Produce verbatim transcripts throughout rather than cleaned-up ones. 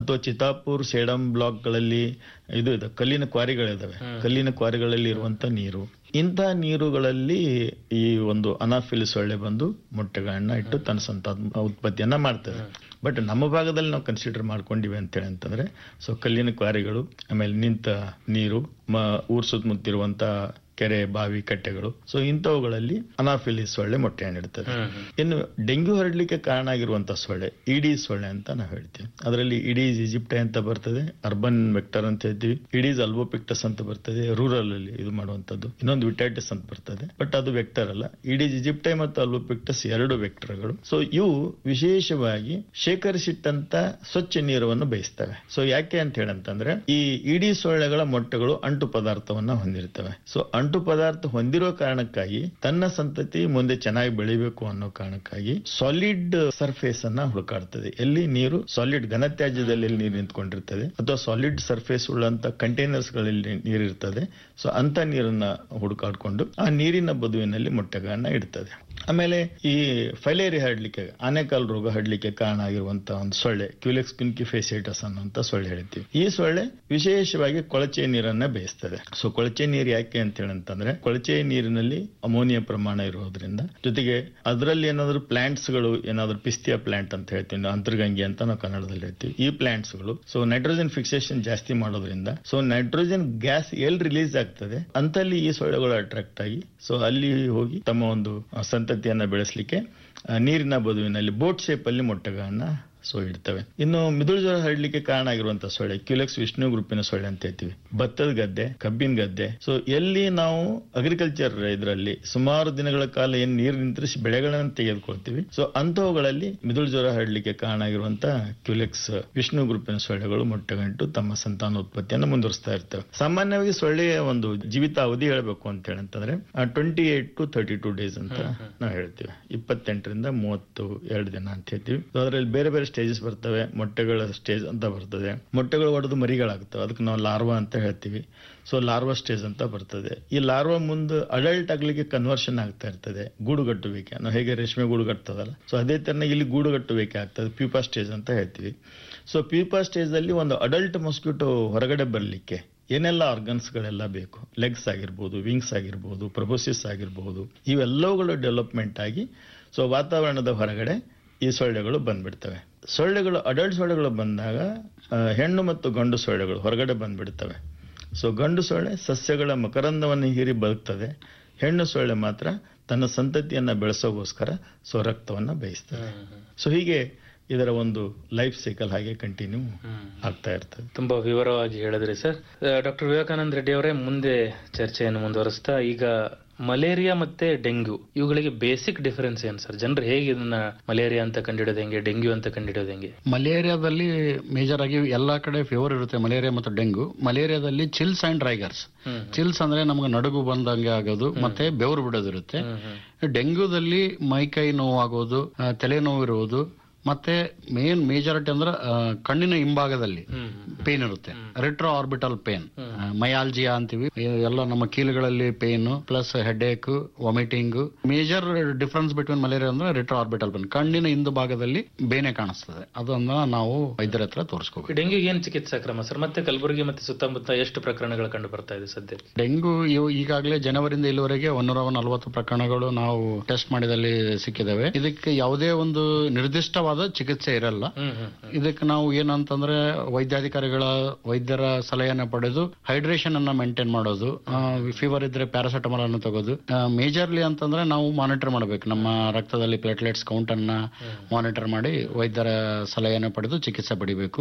ಅಥವಾ ಚಿತಾಪುರ್ ಸೇಡಂ ಬ್ಲಾಕ್ ಗಳಲ್ಲಿ ಇದು ಇದೆ, ಕಲ್ಲಿನ ಕ್ವಾರಿಗಳಿದಾವೆ. ಕಲ್ಲಿನ ಕ್ವಾರಿಗಳಲ್ಲಿ ಇರುವಂತ ನೀರು, ಇಂಥ ನೀರುಗಳಲ್ಲಿ ಈ ಒಂದು ಅನಾಫಿಲಿಸ್ ಸೊಳ್ಳೆ ಬಂದು ಮೊಟ್ಟೆಗಳನ್ನ ಇಟ್ಟು ತನ್ನ ಸಂತಾನ ಉತ್ಪತ್ತಿಯನ್ನ ಮಾಡ್ತದೆ. ಬಟ್ ನಮ್ಮ ಭಾಗದಲ್ಲಿ ನಾವು ಕನ್ಸಿಡರ್ ಮಾಡ್ಕೊಂಡಿವಿ ಅಂತೇಳಿ ಅಂತಂದ್ರೆ ಸೊ ಕಲ್ಲಿನ ಕ್ವಾರಿಗಳು, ಆಮೇಲೆ ನಿಂತ ನೀರು, ಮ ಊರ್ ಸುತ್ತಮುತ್ತಿರುವಂತ ಕೆರೆ, ಬಾವಿ, ಕಟ್ಟೆಗಳು, ಸೊ ಇಂಥವುಗಳಲ್ಲಿ ಅನಾಫಿಲಿಸ್ ಸೊಳ್ಳೆ ಮೊಟ್ಟೆಯನ್ನು ಇಡ್ತದೆ. ಇನ್ನು ಡೆಂಗ್ಯೂ ಹರಡ್ಲಿಕ್ಕೆ ಕಾರಣ ಆಗಿರುವಂತಹ ಸೊಳ್ಳೆ ಇಡೀಸ್ ಸೊಳ್ಳೆ ಅಂತ ನಾವು ಹೇಳ್ತೀವಿ. ಅದರಲ್ಲಿ ಇಡೀಸ್ ಈಜಿಪ್ಟೆ ಅಂತ ಬರ್ತದೆ, ಅರ್ಬನ್ ವೆಕ್ಟರ್ ಅಂತ ಹೇಳ್ತೀವಿ. ಇಡೀಸ್ ಅಲ್ಬೋಪಿಕ್ಟಸ್ ಅಂತ ಬರ್ತದೆ, ರೂರಲ್ ಅಲ್ಲಿ ಇದು ಮಾಡುವಂತದ್ದು. ಇನ್ನೊಂದು ವಿಟೈಟಿಸ್ ಅಂತ ಬರ್ತದೆ, ಬಟ್ ಅದು ವೆಕ್ಟರ್ ಅಲ್ಲ. ಇಡೀಸ್ ಈಜಿಪ್ಟೆ ಮತ್ತು ಅಲ್ಬೋಪಿಕ್ಟಸ್ ಎರಡು ವೆಕ್ಟರ್ಗಳು. ಸೊ ಇವು ವಿಶೇಷವಾಗಿ ಶೇಖರಿಸಿಟ್ಟಂತ ಸ್ವಚ್ಛ ನೀರನ್ನು ಬಯಸ್ತವೆ. ಸೊ ಯಾಕೆ ಅಂತ ಹೇಳಂತಂದ್ರೆ ಈ ಇಡೀ ಸೊಳ್ಳೆಗಳ ಮೊಟ್ಟೆಗಳು ಅಂಟು ಪದಾರ್ಥವನ್ನ ಹೊಂದಿರ್ತವೆ. ಸೊ ಅಂಟು ಪದಾರ್ಥ ಹೊಂದಿರೋ ಕಾರಣಕ್ಕಾಗಿ ತನ್ನ ಸಂತತಿ ಮುಂದೆ ಚೆನ್ನಾಗಿ ಬೆಳಿಬೇಕು ಅನ್ನೋ ಕಾರಣಕ್ಕಾಗಿ ಸಾಲಿಡ್ ಸರ್ಫೇಸ್ ಅನ್ನ ಹುಡುಕಾಡ್ತದೆ. ಎಲ್ಲಿ ನೀರು ಸಾಲಿಡ್ ಘನತ್ಯಾಜ್ಯದಲ್ಲಿ ನೀರು ನಿಂತ್ಕೊಂಡಿರ್ತದೆ ಅಥವಾ ಸಾಲಿಡ್ ಸರ್ಫೇಸ್ ಉಳ್ಳಂತ ಕಂಟೈನರ್ಸ್ ಗಳಲ್ಲಿ ನೀರಿರ್ತದೆ. ಸೊ ಅಂತ ನೀರನ್ನ ಹುಡುಕಾಡ್ಕೊಂಡು ಆ ನೀರಿನ ಬದುವಿನಲ್ಲಿ ಮೊಟ್ಟೆಗಳನ್ನ ಇಡ್ತದೆ. ಆಮೇಲೆ ಈ ಫೈಲೇರಿ ಹರಡ್ಲಿಕ್ಕೆ, ಆನೆಕಾಲ್ ರೋಗ ಹರಡ್ಲಿಕ್ಕೆ ಕಾರಣ ಆಗಿರುವಂತಹ ಒಂದು ಸೊಳ್ಳೆ ಕ್ಯೂಲೆಕ್ಸ್ ಪಿನ್ಕಿಫೇಸಿಯಟಸ್ ಅನ್ನುವಂತ ಸೊಳ್ಳೆ ಹೇಳ್ತೀವಿ. ಈ ಸೊಳ್ಳೆ ವಿಶೇಷವಾಗಿ ಕೊಳಚೆ ನೀರನ್ನ ಬೇಯಿಸ್ತದೆ. ಸೊ ಕೊಳಚೆ ನೀರು ಯಾಕೆ ಅಂತ ಹೇಳಂತಂದ್ರೆ ಕೊಳಚೆ ನೀರಿನಲ್ಲಿ ಅಮೋನಿಯಾ ಪ್ರಮಾಣ ಇರೋದ್ರಿಂದ, ಜೊತೆಗೆ ಅದರಲ್ಲಿ ಏನಾದ್ರು ಪ್ಲಾಂಟ್ಸ್ ಗಳು, ಏನಾದ್ರು ಪಿಸ್ತಿಯಾ ಪ್ಲಾಂಟ್ ಅಂತ ಹೇಳ್ತೀವಿ, ಅಂತರ್ಗಂಗೆ ಅಂತ ನಾವು ಕನ್ನಡದಲ್ಲಿ ಹೇಳ್ತೀವಿ. ಈ ಪ್ಲಾಂಟ್ಸ್ ಗಳು ಸೊ ನೈಟ್ರೋಜನ್ ಫಿಕ್ಸೇಷನ್ ಜಾಸ್ತಿ ಮಾಡೋದ್ರಿಂದ ಸೊ ನೈಟ್ರೋಜನ್ ಗ್ಯಾಸ್ ಎಲ್ಲಿ ರಿಲೀಸ್ ಆಗ್ತದೆ ಅಂತಲ್ಲಿ ಈ ಸೊಳ್ಳೆಗಳು ಅಟ್ರಾಕ್ಟ್ ಆಗಿ ಸೊ ಅಲ್ಲಿ ಹೋಗಿ ತಮ್ಮ ಒಂದು ಸಂತತಿಯನ್ನ ಬೆಳೆಸಲಿಕ್ಕೆ ನೀರಿನ ಬದುವಿನಲ್ಲಿ ಬೋಟ್ ಶೇಪ್ ಅಲ್ಲಿ ಮೊಟ್ಟೆಗಳನ್ನ ಸೊ ಇಡ್ತವೆ. ಇನ್ನು ಮಿದುಳು ಜ್ವರ ಹರಡ್ಲಿಕ್ಕೆ ಕಾರಣ ಆಗಿರುವಂತಹ ಸೊಳ್ಳೆ ಕ್ಯೂಲೆಕ್ಸ್ ವಿಷ್ಣು ಗ್ರೂಪಿನ ಸೊಳ್ಳೆ ಅಂತ ಹೇಳ್ತೀವಿ. ಭತ್ತದ ಗದ್ದೆ, ಕಬ್ಬಿನ ಗದ್ದೆ, ಸೊ ಎಲ್ಲಿ ನಾವು ಅಗ್ರಿಕಲ್ಚರ್ ಇದರಲ್ಲಿ ಸುಮಾರು ದಿನಗಳ ಕಾಲ ಏನ್ ನೀರು ನಿಂತರಿಸಿ ಬೆಳೆಗಳನ್ನ ತೆಗೆದುಕೊಳ್ತೀವಿ, ಸೊ ಅಂತಹವುಗಳಲ್ಲಿ ಮಿದುಳು ಜ್ವರ ಹರಡ್ಲಿಕ್ಕೆ ಕಾರಣ ಆಗಿರುವಂತಹ ಕ್ಯೂಲೆಕ್ಸ್ ವಿಷ್ಣು ಗ್ರೂಪಿನ ಸೊಳ್ಳೆಗಳು ಮೊಟ್ಟೆಗಂಟು ತಮ್ಮ ಸಂತಾನೋತ್ಪತ್ತಿಯನ್ನು ಮುಂದುವರಿಸ್ತಾ ಇರ್ತವೆ. ಸಾಮಾನ್ಯವಾಗಿ ಸೊಳ್ಳೆಯ ಒಂದು ಜೀವಿತ ಅವಧಿ ಹೇಳಬೇಕು ಅಂತ ಹೇಳಂತಂದ್ರೆ twenty eight to thirty two days ಅಂತ ನಾವು ಹೇಳ್ತೀವಿ. ಇಪ್ಪತ್ತೆಂಟರಿಂದ ಮೂವತ್ತು ಎರಡು ದಿನ ಅಂತ ಹೇಳ್ತೀವಿ. ಅದರಲ್ಲಿ ಬೇರೆ ಬೇರೆ ಸ್ಟೇಜಸ್ ಬರ್ತವೆ. ಮೊಟ್ಟೆಗಳ ಸ್ಟೇಜ್ ಅಂತ ಬರ್ತದೆ, ಮೊಟ್ಟೆಗಳು ಒಡೆದು ಮರಿಗಳಾಗ್ತವೆ, ಅದಕ್ಕೆ ನಾವು ಲಾರ್ವಾ ಅಂತ ಹೇಳ್ತೀವಿ. ಸೊ ಲಾರ್ವಾ ಸ್ಟೇಜ್ ಅಂತ ಬರ್ತದೆ. ಈ ಲಾರ್ವಾ ಮುಂದೆ ಅಡಲ್ಟ್ ಆಗ್ಲಿಕ್ಕೆ ಕನ್ವರ್ಷನ್ ಆಗ್ತಾ ಇರ್ತದೆ, ಗೂಡುಗಟ್ಟುವಿಕೆ. ನಾವು ಹೇಗೆ ರೇಷ್ಮೆ ಗೂಡುಗಟ್ಟದಲ್ಲ, ಸೊ ಅದೇ ತರ ಇಲ್ಲಿ ಗೂಡುಗಟ್ಟುವಿಕೆ ಆಗ್ತದೆ, ಪ್ಯೂಪಾ ಸ್ಟೇಜ್ ಅಂತ ಹೇಳ್ತೀವಿ. ಸೊ ಪ್ಯೂಪಾ ಸ್ಟೇಜ್ ಅಲ್ಲಿ ಒಂದು ಅಡಲ್ಟ್ ಮೊಸ್ಕಿಟೋ ಹೊರಗಡೆ ಬರಲಿಕ್ಕೆ ಏನೆಲ್ಲ ಆರ್ಗನ್ಸ್ ಗಳೆಲ್ಲ ಬೇಕು, ಲೆಗ್ಸ್ ಆಗಿರ್ಬೋದು, ವಿಂಗ್ಸ್ ಆಗಿರ್ಬೋದು, ಪ್ರೊಬೋಸಿಸ್ ಆಗಿರ್ಬೋದು, ಇವೆಲ್ಲವುಗಳು ಡೆವಲಪ್ಮೆಂಟ್ ಆಗಿ ಸೊ ವಾತಾವರಣದ ಹೊರಗಡೆ ಈ ಸೊಳ್ಳೆಗಳು ಬಂದ್ಬಿಡ್ತವೆ. ಸೊಳ್ಳೆಗಳು ಅಡಲ್ಟ್ ಸೊಳ್ಳೆಗಳು ಬಂದಾಗ ಹೆಣ್ಣು ಮತ್ತು ಗಂಡು ಸೊಳ್ಳೆಗಳು ಹೊರಗಡೆ ಬಂದ್ಬಿಡ್ತವೆ. ಸೊ ಗಂಡು ಸೊಳ್ಳೆ ಸಸ್ಯಗಳ ಮಕರಂದವನ್ನು ಹೀರಿ ಬದುಕ್ತದೆ, ಹೆಣ್ಣು ಸೊಳ್ಳೆ ಮಾತ್ರ ತನ್ನ ಸಂತತಿಯನ್ನ ಬೆಳೆಸೋಗೋಸ್ಕರ ಸೊ ರಕ್ತವನ್ನ ಬೇಯಿಸ್ತದೆ. ಸೊ ಹೀಗೆ ಇದರ ಒಂದು ಲೈಫ್ ಸೈಕಲ್ ಹಾಗೆ ಕಂಟಿನ್ಯೂ ಆಗ್ತಾ ಇರ್ತದೆ. ತುಂಬಾ ವಿವರವಾಗಿ ಹೇಳಿದ್ರಿ ಸರ್. ಡಾಕ್ಟರ್ ವಿವೇಕಾನಂದ ರೆಡ್ಡಿ ಅವರೇ, ಮುಂದೆ ಚರ್ಚೆಯನ್ನು ಮುಂದುವರಿಸ್ತಾ ಈಗ ಮಲೇರಿಯಾ ಮತ್ತೆ ಡೆಂಗ್ಯೂ ಇವುಗಳಿಗೆ ಬೇಸಿಕ್ ಡಿಫರೆನ್ಸ್ ಏನು ಸರ್? ಜನರು ಹೇಗೆ ಇದನ್ನ ಮಲೇರಿಯಾ ಅಂತ ಕಂಡಿಡೋದು ಹೆಂಗೆ, ಡೆಂಗ್ಯೂ ಅಂತ ಕಂಡಿಡೋದು ಹೆಂಗೆ? ಮಲೇರಿಯಾದಲ್ಲಿ ಮೇಜರ್ ಆಗಿ ಎಲ್ಲಾ ಕಡೆ ಫೀವರ್ ಇರುತ್ತೆ, ಮಲೇರಿಯಾ ಮತ್ತು dengue. ಮಲೇರಿಯಾದಲ್ಲಿ chills and rigors. Chills ಅಂದ್ರೆ ನಮ್ಗೆ ನಡುಗು ಬಂದಂಗೆ ಆಗೋದು ಮತ್ತೆ ಬೆವರು ಬಿಡೋದಿರುತ್ತೆ. ಡೆಂಗ್ಯೂದಲ್ಲಿ ಮೈಕೈ ನೋವು ಆಗೋದು, ತಲೆ ನೋವು ಇರುವುದು, ಮತ್ತೆ ಮೇನ್ ಮೇಜಾರಿಟಿ ಅಂದ್ರೆ ಕಣ್ಣಿನ ಹಿಂಭಾಗದಲ್ಲಿ ಪೇನ್ ಇರುತ್ತೆ, ರೆಟ್ರೋ ಆರ್ಬಿಟಲ್ ಪೇನ್, ಮಯಾಲ್ಜಿಯಾ ಅಂತೀವಿ. ಎಲ್ಲ ನಮ್ಮ ಕೀಲುಗಳಲ್ಲಿ ಪೇನ್ ಪ್ಲಸ್ ಹೆಡ್ ಏಕ್, vomiting. Major difference between malaria ಅಂದ್ರೆ ರೆಟ್ರೋ ಆರ್ಬಿಟಲ್ ಪೇನ್, ಕಣ್ಣಿನ ಹಿಂದು ಭಾಗದಲ್ಲಿ ಬೇನೆ ಕಾಣಿಸ್ತದೆ. ಅದನ್ನ ನಾವು ವೈದ್ಯರ ಹತ್ರ ತೋರಿಸ್ಕೋಬೇಕು. ಡೆಂಗ್ಯೂ ಏನ್ ಚಿಕಿತ್ಸಾ ಕ್ರಮ ಸರ್? ಮತ್ತೆ ಕಲಬುರಗಿ ಮತ್ತೆ ಸುತ್ತಮುತ್ತ ಎಷ್ಟು ಪ್ರಕರಣಗಳು ಕಂಡು ಬರ್ತಾ ಇದೆ ಸದ್ಯ? ಡೆಂಗ್ಯೂ ಈಗಾಗಲೇ ಜನವರಿಂದ ಇಲ್ಲಿವರೆಗೆ ಒಂದೂರ ನಲವತ್ತು ಪ್ರಕರಣಗಳು ನಾವು ಟೆಸ್ಟ್ ಮಾಡಿದಲ್ಲಿ ಸಿಕ್ಕಿದಾವೆ. ಇದಕ್ಕೆ ಯಾವುದೇ ಒಂದು ನಿರ್ದಿಷ್ಟವಾದ ಚಿಕಿತ್ಸೆ ಇರಲ್ಲ. ಇದಕ್ಕೆ ನಾವು ಏನಂತಂದ್ರೆ ವೈದ್ಯಾಧಿಕಾರಿಗಳ ವೈದ್ಯರ ಸಲಹೆಯನ್ನು ಪಡೆದು ಹೈಡ್ರೇಷನ್ ಅನ್ನ ಮೇಂಟೈನ್ ಮಾಡೋದು, ಫೀವರ್ ಇದ್ರೆ ಪ್ಯಾರಾಸೆಟಮಾಲ್ ಅನ್ನು ತಗೋದು. ಮೇಜರ್ಲಿ ಅಂತಂದ್ರೆ ನಾವು ಮಾನಿಟರ್ ಮಾಡಬೇಕು, ನಮ್ಮ ರಕ್ತದಲ್ಲಿ ಪ್ಲೇಟ್ಲೆಟ್ಸ್ ಕೌಂಟ್ ಅನ್ನ ಮಾನಿಟರ್ ಮಾಡಿ ವೈದ್ಯರ ಸಲಹೆಯನ್ನು ಪಡೆದು ಚಿಕಿತ್ಸೆ ಪಡಿಬೇಕು.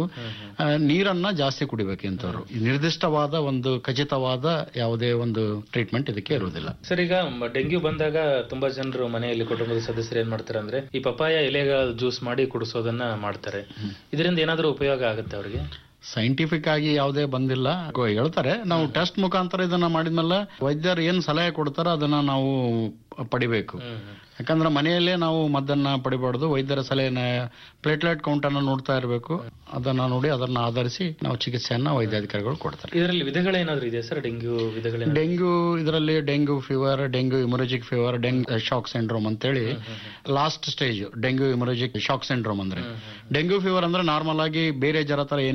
ನೀರನ್ನ ಜಾಸ್ತಿ ಕುಡಿಬೇಕು ಇಂಥವ್ರು. ನಿರ್ದಿಷ್ಟವಾದ ಒಂದು ಖಚಿತವಾದ ಯಾವುದೇ ಒಂದು ಟ್ರೀಟ್ಮೆಂಟ್ ಇದಕ್ಕೆ ಇರುವುದಿಲ್ಲ. ಸರ್, ಈಗ ಡೆಂಗ್ಯೂ ಬಂದಾಗ ತುಂಬಾ ಜನರು ಮನೆಯಲ್ಲಿ ಕುಟುಂಬದ ಸದಸ್ಯರು ಏನ್ ಮಾಡ್ತಾರೆ ಅಂದ್ರೆ ಈ ಪಪಾಯ ಎಲೆಗಳ ಜ್ಯೂಸ್ ಮಾಡಿ ಕುಡಿಸೋದನ್ನ ಮಾಡ್ತಾರೆ. ಇದರಿಂದ ಏನಾದ್ರೂ ಉಪಯೋಗ ಆಗುತ್ತೆ ಅವರಿಗೆ? ಸೈಂಟಿಫಿಕ್ ಆಗಿ ಯಾವುದೇ ಬಂದಿಲ್ಲ ಹೇಳ್ತಾರೆ. ನಾವು ಟೆಸ್ಟ್ ಮುಖಾಂತರ ಇದನ್ನ ಮಾಡಿದ್ಮೇಲೆ ವೈದ್ಯರು ಏನ್ ಸಲಹೆ ಕೊಡ್ತಾರೋ ಅದನ್ನ ನಾವು ಪಡಿಬೇಕು. ಯಾಕಂದ್ರೆ ಮನೆಯಲ್ಲೇ ನಾವು ಮದ್ದನ್ನ ಪಡಿಬಾರ್ದು. ವೈದ್ಯರ ಸಲಹೆನ ಪ್ಲೇಟ್ಲೆಟ್ ಕೌಂಟ್ ಅನ್ನ ನೋಡ್ತಾ ಇರಬೇಕು. ಅದನ್ನ ನೋಡಿ ಅದನ್ನ ಆಧರಿಸಿ ನಾವು ಚಿಕಿತ್ಸೆಯನ್ನ ವೈದ್ಯಾಧಿಕಾರಿಗಳು ಕೊಡ್ತಾರೆ. ಇದರಲ್ಲಿ ವಿಧಗಳೇನಾದ್ರೂ ಇದೆ ಸರ್? ಡೆಂಗ್ಯೂ ವಿಧಗಳು? ಡೆಂಗ್ಯೂ ಇದರಲ್ಲಿ dengue fever, dengue ಇಮೊರಾಜಿಕ್ fever, dengue shock syndrome ಅಂತೇಳಿ last stage dengue ಇಮೊರಾಜಿಕ್ shock syndrome ಅಂದ್ರೆ. ಡೆಂಗ್ಯೂ ಫೀವರ್ ಅಂದ್ರೆ ನಾರ್ಮಲ್ ಆಗಿ ಬೇರೆ ಜ್ವರ ತರ